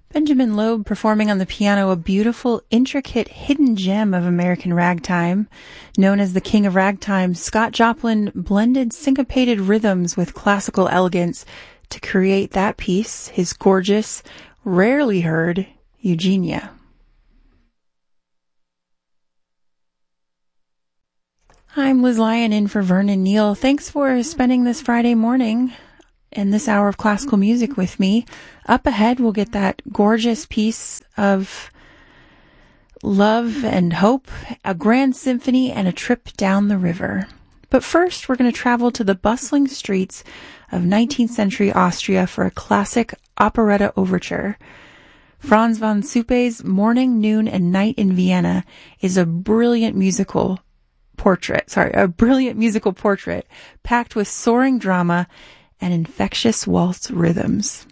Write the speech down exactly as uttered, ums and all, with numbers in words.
Benjamin Loeb performing on the piano a beautiful, intricate, hidden gem of American ragtime. Known as the King of Ragtime, Scott Joplin blended syncopated rhythms with classical elegance to create that piece, his gorgeous, rarely heard Eugenia. I'm Liz Lyon in for Vernon Neal. Thanks for spending this Friday morning in this hour of classical music with me. Up ahead, we'll get that gorgeous piece of love and hope, a grand symphony, and a trip down the river. But first, we're going to travel to the bustling streets of nineteenth century Austria for a classic operetta overture. Franz von Suppe's Morning, Noon, and Night in Vienna is a brilliant musical portrait, sorry, a brilliant musical portrait packed with soaring drama and infectious waltz rhythms.